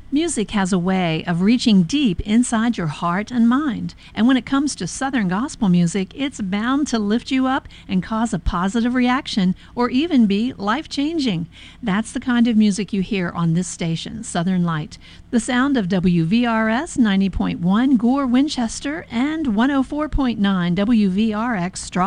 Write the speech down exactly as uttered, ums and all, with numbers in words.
Music has a way of reaching deep inside your heart and mind. And when it comes to Southern gospel music, it's bound to lift you up and cause a positive reaction or even be life-changing. That's the kind of music you hear on this station, Southern Light. The sound of W V R S ninety point one Gore Winchester and one oh four point nine W V R X Straw